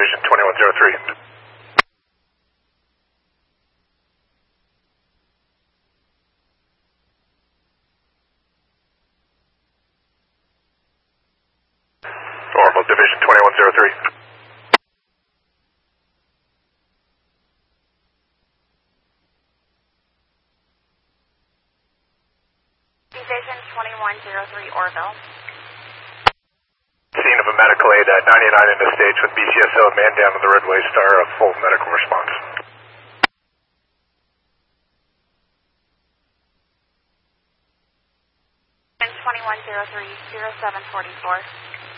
Division 2103. Orville Division 2103. Division 2103 Orville. Scene of a medical aid at 99 in the stage with BCSO, man down on the roadway, star of full medical response. Division 2103 0744.